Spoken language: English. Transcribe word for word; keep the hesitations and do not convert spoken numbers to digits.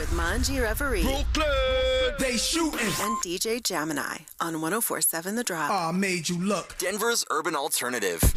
with Manji Reverie. Brooklyn, they shooting. And D J Gemini on one oh four point seven The Drop. I made you look. Denver's urban alternative.